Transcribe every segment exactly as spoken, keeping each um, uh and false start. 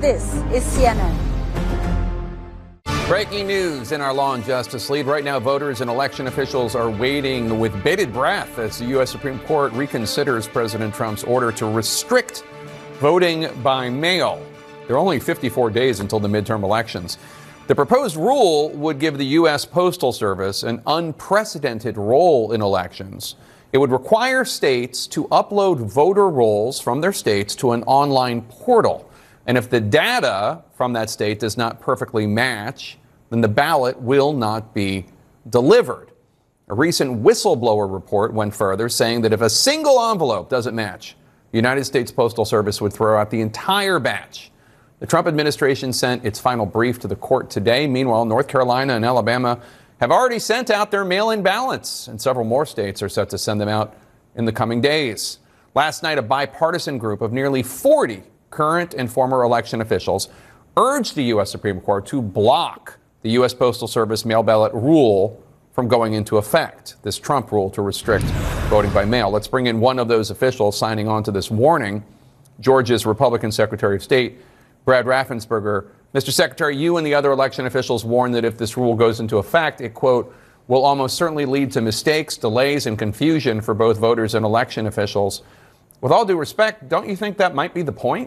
This is C N N. Breaking news in our Law and Justice lead. Right now, voters and election officials are waiting with bated breath as the U S Supreme Court reconsiders President Trump's order to restrict voting by mail. There are only fifty-four days until the midterm elections. The proposed rule would give the U S Postal Service an unprecedented role in elections. It would require states to upload voter rolls from their states to an online portal. And if the data from that state does not perfectly match, then the ballot will not be delivered. A recent whistleblower report went further, saying that if a single envelope doesn't match, the United States Postal Service would throw out the entire batch. The Trump administration sent its final brief to the court today. Meanwhile, North Carolina and Alabama have already sent out their mail-in ballots, and several more states are set to send them out in the coming days. Last night, a bipartisan group of nearly forty current and former election officials urged the U S Supreme Court to block the U S Postal Service mail ballot rule from going into effect, this Trump rule to restrict voting by mail. Let's bring in one of those officials signing on to this warning, Georgia's Republican Secretary of State, Brad Raffensperger. Mister Secretary, you and the other election officials warn that if this rule goes into effect, it, quote, will almost certainly lead to mistakes, delays, and confusion for both voters and election officials. With all due respect, don't you think that might be the point?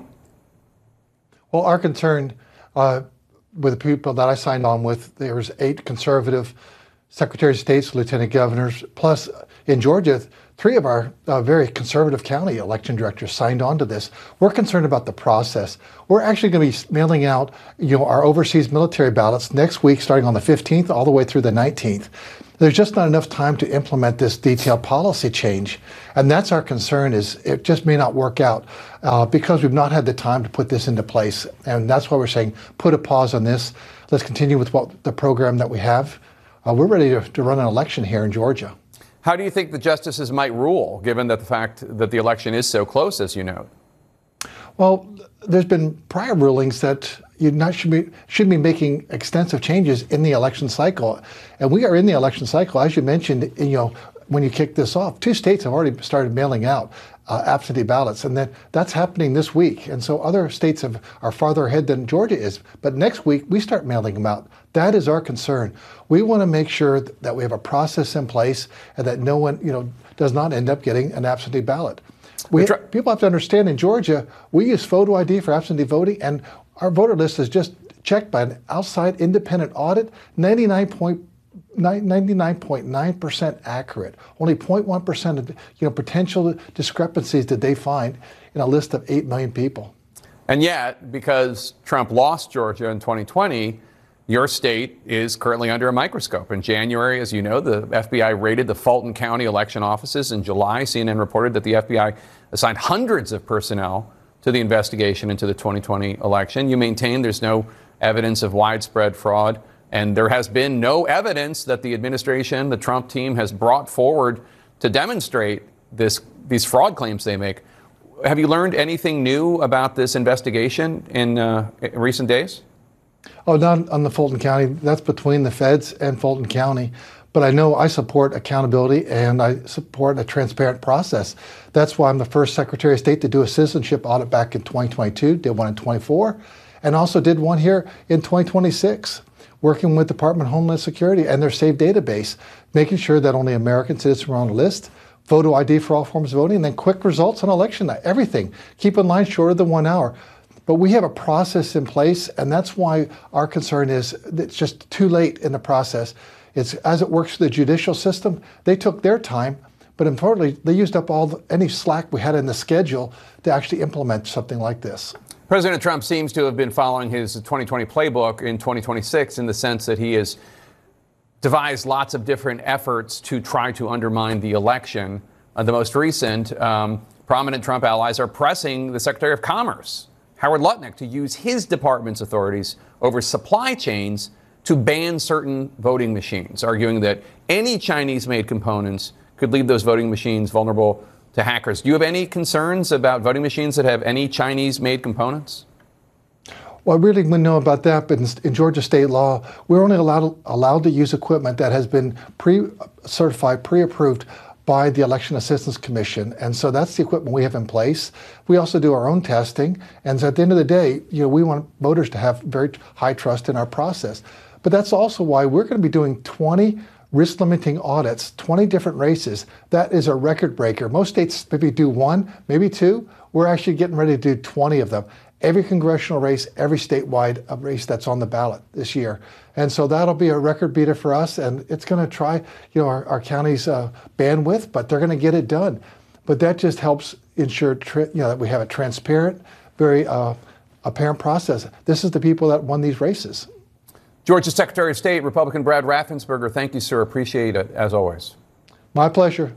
Well, our concern uh, with the people that I signed on with, there was eight conservative secretaries of states, lieutenant governors, plus in Georgia, three of our uh, very conservative county election directors signed on to this. We're concerned about the process. We're actually going to be mailing out, you know, our overseas military ballots next week, starting on the fifteenth all the way through the nineteenth. There's just not enough time to implement this detailed policy change. And that's our concern, is it just may not work out uh, because we've not had the time to put this into place. And that's why we're saying put a pause on this. Let's continue with what the program that we have. Uh, we're ready to, to run an election here in Georgia. How do you think the justices might rule, given that the fact that the election is so close, as you know? Well, there's been prior rulings that you not should be should be making extensive changes in the election cycle, and we are in the election cycle, as you mentioned. You know, when you kick this off, two states have already started mailing out uh, absentee ballots, and then that's happening this week. And so other states have, are farther ahead than Georgia is. But next week we start mailing them out. That is our concern. We want to make sure that we have a process in place and that no one, you know, does not end up getting an absentee ballot. We, people have to understand, in Georgia, we use photo I D for absentee voting, and our voter list is just checked by an outside independent audit, ninety-nine point nine percent accurate. Only zero point one percent of, you know, potential discrepancies did they find in a list of eight million people. And yet, because Trump lost Georgia in twenty twenty, your state is currently under a microscope. In January, as you know, the F B I raided the Fulton County election offices. In July, C N N reported that the F B I assigned hundreds of personnel to the investigation into the twenty twenty election. You maintain there's no evidence of widespread fraud, and there has been no evidence that the administration, the Trump team, has brought forward to demonstrate this, these fraud claims they make. Have you learned anything new about this investigation in, uh, in recent days? Oh, not on the Fulton County. That's between the feds and Fulton County. But I know I support accountability and I support a transparent process. That's why I'm the first Secretary of State to do a citizenship audit back in twenty twenty-two, did one in twenty-four, and also did one here in twenty twenty-six, working with Department of Homeland Security and their SAVE database, making sure that only American citizens were on the list, photo I D for all forms of voting, and then quick results on election night, everything. Keep in line shorter than one hour. But we have a process in place, and that's why our concern is that it's just too late in the process. It's as it works through the judicial system, they took their time, but unfortunately, they used up all the, any slack we had in the schedule to actually implement something like this. President Trump seems to have been following his twenty twenty playbook in twenty twenty-six in the sense that he has devised lots of different efforts to try to undermine the election. Uh, the most recent, um, prominent Trump allies are pressing the Secretary of Commerce, Howard Lutnick, to use his department's authorities over supply chains to ban certain voting machines, arguing that any Chinese-made components could leave those voting machines vulnerable to hackers. Do you have any concerns about voting machines that have any Chinese-made components? Well, I really wouldn't know about that, but in, in Georgia state law, we're only allowed allowed to use equipment that has been pre-certified, pre-approved by the Election Assistance Commission. And so that's the equipment we have in place. We also do our own testing. And so at the end of the day, you know, we want voters to have very high trust in our process. But that's also why we're going to be doing twenty risk limiting audits, twenty different races. That is a record breaker. Most states maybe do one, maybe two. We're actually getting ready to do twenty of them. Every congressional race, every statewide race that's on the ballot this year. And so that'll be a record beater for us, and it's going to try, you know, our, our county's uh, bandwidth, but they're going to get it done. But that just helps ensure, you know, that we have a transparent, very uh, apparent process. This is the people that won these races. Georgia Secretary of State, Republican Brad Raffensperger, thank you, sir. Appreciate it, as always. My pleasure.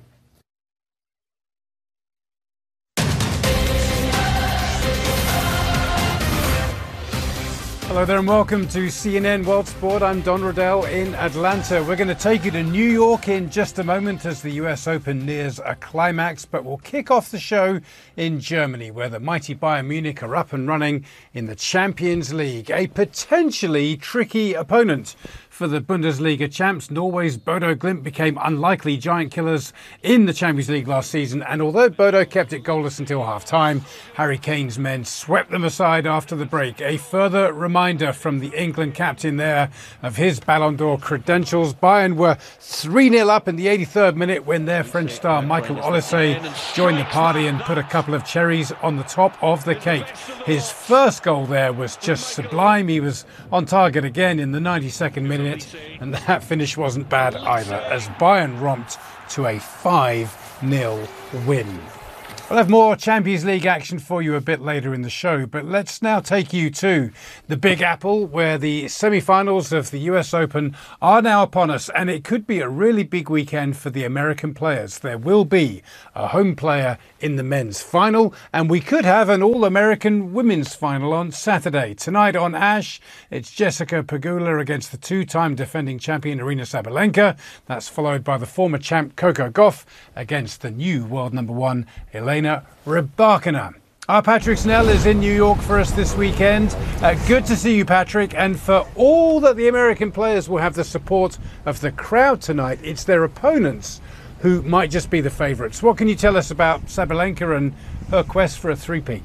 Hello there and welcome to C N N World Sport. I'm Don Riddell in Atlanta. We're going to take you to New York in just a moment as the U S Open nears a climax, but we'll kick off the show in Germany, where the mighty Bayern Munich are up and running in the Champions League. A potentially tricky opponent for the Bundesliga champs. Norway's Bodo Glimt became unlikely giant killers in the Champions League last season, and although Bodo kept it goalless until half-time, Harry Kane's men swept them aside after the break. A further reminder from the England captain there of his Ballon d'Or credentials. Bayern were three nil up in the eighty-third minute when their French star Michael Olise joined the party and put a couple of cherries on the top of the cake. His first goal there was just sublime. He was on target again in the ninety-second minute, and that finish wasn't bad either, as Bayern romped to a five nil win. We'll have more Champions League action for you a bit later in the show, but let's now take you to the Big Apple, where the semi-finals of the U S Open are now upon us, and it could be a really big weekend for the American players. There will be a home player in the men's final, and we could have an all-American women's final on Saturday. Tonight on Ash, it's Jessica Pegula against the two-time defending champion Aryna Sabalenka. That's followed by the former champ Coco Gauff against the new world number one Elena Rybakina. Our Patrick Snell is in New York for us this weekend. Uh, good to see you, Patrick. And for all that the American players will have the support of the crowd tonight, it's their opponents who might just be the favourites. What can you tell us about Sabalenka and her quest for a three-peat?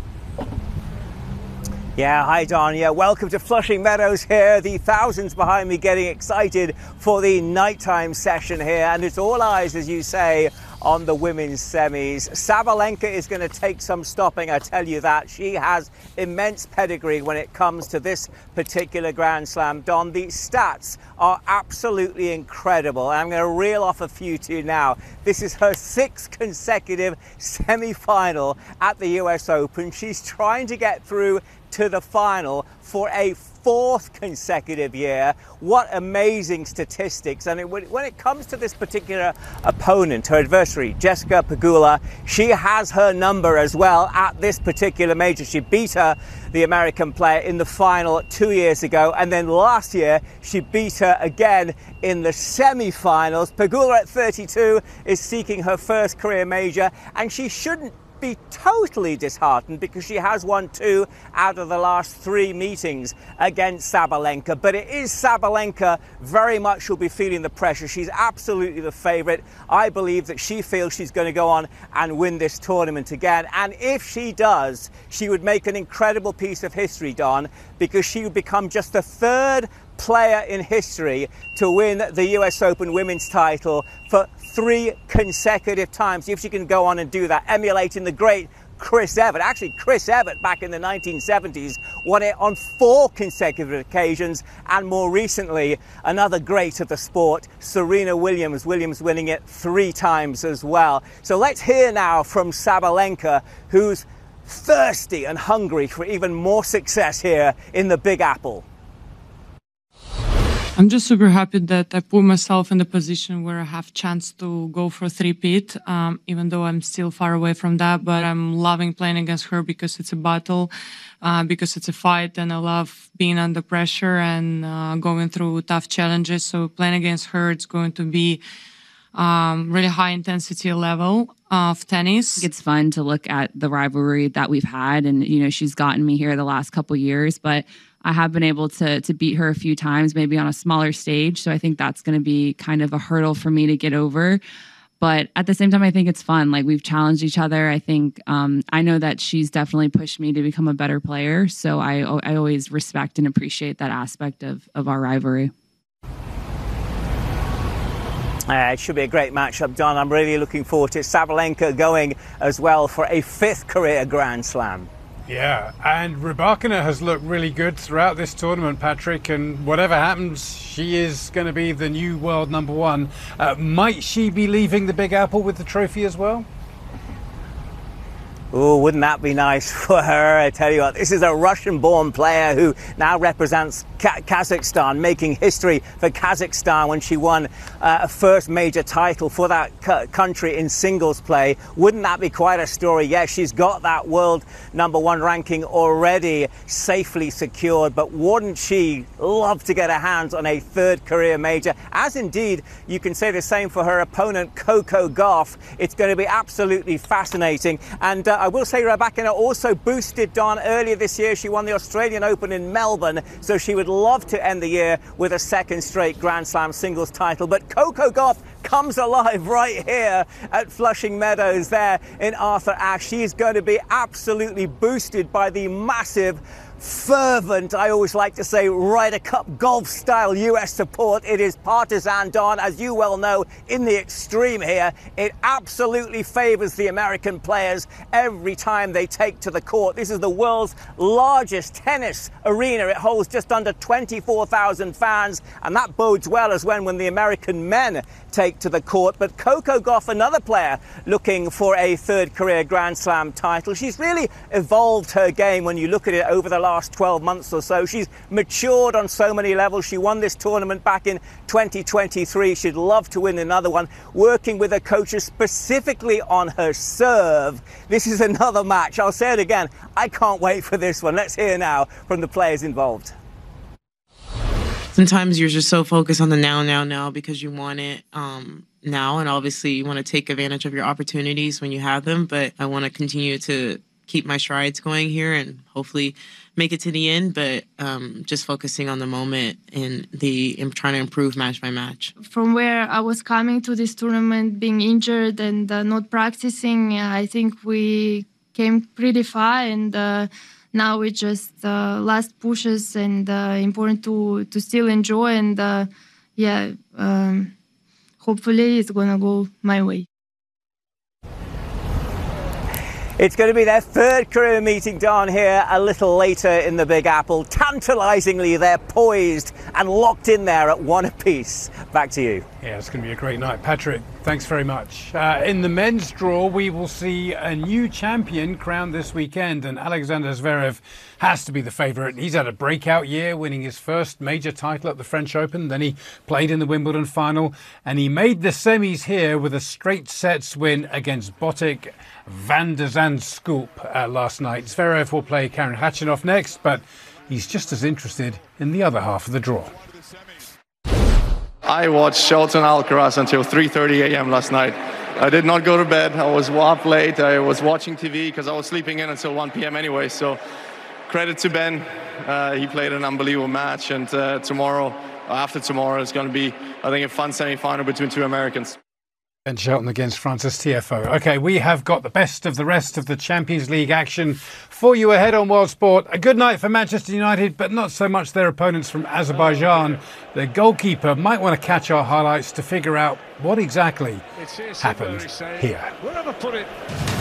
Yeah, hi Don. Yeah, welcome to Flushing Meadows here. The thousands behind me getting excited for the nighttime session here, and it's all eyes, as you say, on the women's semis. Sabalenka is going to take some stopping, I tell you that. She has immense pedigree when it comes to this particular Grand Slam. Don, the stats are absolutely incredible. I'm going to reel off a few to you now. This is her sixth consecutive semi-final at the U S Open. She's trying to get through to the final for a fourth consecutive year. What amazing statistics. And it, when it comes to this particular opponent, her adversary, Jessica Pegula, she has her number as well at this particular major. She beat her, the American player, in the final two years ago. And then last year, she beat her again in the semi-finals. Pegula at thirty-two is seeking her first career major, and she shouldn't be totally disheartened because she has won two out of the last three meetings against Sabalenka. But it is Sabalenka very much who'll be feeling the pressure. She's absolutely the favourite. I believe that she feels she's going to go on and win this tournament again. And if she does, she would make an incredible piece of history, Don, because she would become just the third player in history to win the U S Open women's title for three consecutive times. If she can go on and do that, emulating the great Chris Evert. Actually, Chris Evert back in the nineteen seventies won it on four consecutive occasions, and more recently, another great of the sport, Serena Williams. Williams winning it three times as well. So let's hear now from Sabalenka, who's thirsty and hungry for even more success here in the Big Apple. I'm just super happy that I put myself in the position where I have chance to go for three-peat, um, even though I'm still far away from that. But I'm loving playing against her because it's a battle, uh, because it's a fight, and I love being under pressure and uh, going through tough challenges. So playing against her, it's going to be um, really high intensity level of tennis. It's fun to look at the rivalry that we've had, and you know, she's gotten me here the last couple years, but I have been able to to beat her a few times, maybe on a smaller stage. So I think that's going to be kind of a hurdle for me to get over. But at the same time, I think it's fun. Like, we've challenged each other. I think um, I know that she's definitely pushed me to become a better player. So I, I always respect and appreciate that aspect of, of our rivalry. Uh, it should be a great matchup, Don. I'm really looking forward to it. Sabalenka going as well for a fifth career Grand Slam. Yeah, and Rybakina has looked really good throughout this tournament, Patrick, and whatever happens, she is going to be the new world number one. Uh, might she be leaving the Big Apple with the trophy as well? Oh, wouldn't that be nice for her? I tell you what, this is a Russian-born player who now represents Ka- Kazakhstan, making history for Kazakhstan when she won uh, a first major title for that c- country in singles play. Wouldn't that be quite a story? Yes, she's got that world number one ranking already safely secured, but wouldn't she love to get her hands on a third career major? As indeed, you can say the same for her opponent, Coco Gauff. It's going to be absolutely fascinating. And uh, I will say Rybakina also boosted Don earlier this year. She won the Australian Open in Melbourne, so she would love to end the year with a second straight Grand Slam singles title. But Coco Gauff comes alive right here at Flushing Meadows there in Arthur Ashe. She's going to be absolutely boosted by the massive, fervent, I always like to say, Ryder Cup golf style U S support. It is partisan, Don, as you well know, in the extreme here. It absolutely favors the American players every time they take to the court. This is the world's largest tennis arena. It holds just under twenty-four thousand fans, and that bodes well as when when the American men take to the court. But Coco Gauff, another player looking for a third career Grand Slam title. She's really evolved her game when you look at it over the last twelve months or so. She's matured on so many levels. She won this tournament back in twenty twenty-three. She'd love to win another one, working with her coaches specifically on her serve. This is another match. I'll say it again. I can't wait for this one. Let's hear now from the players involved. Sometimes you're just so focused on the now, now, now because you want it um, now. And obviously you want to take advantage of your opportunities when you have them. But I want to continue to keep my strides going here and hopefully make it to the end. But um, just focusing on the moment and the and trying to improve match by match. From where I was coming to this tournament, being injured and uh, not practicing, I think we came pretty far. And uh, now it's just uh, last pushes and uh, important to to still enjoy. And uh, yeah, um, hopefully it's gonna go my way. It's going to be their third career meeting down here a little later in the Big Apple. Tantalizingly, they're poised and locked in there at one apiece. Back to you. Yeah, it's going to be a great night. Patrick, thanks very much. Uh, in the men's draw, we will see a new champion crowned this weekend, and Alexander Zverev has to be the favourite. He's had a breakout year, winning his first major title at the French Open. Then he played in the Wimbledon final, and he made the semis here with a straight sets win against Botic van der Zandschulp uh, last night. Zverev will play Karen Khachanov next, but he's just as interested in the other half of the draw. I watched Shelton Alcaraz until three thirty a.m. last night. I did not go to bed. I was up late. I was watching T V because I was sleeping in until one p.m. anyway. So credit to Ben. Uh, he played an unbelievable match. And uh, tomorrow, after tomorrow, is going to be, I think, a fun semi-final between two Americans. Ben Shelton against Frances Tiafoe. OK, we have got the best of the rest of the Champions League action for you ahead on World Sport. A good night for Manchester United, but not so much their opponents from Azerbaijan. Their goalkeeper might want to catch our highlights to figure out what exactly happened here.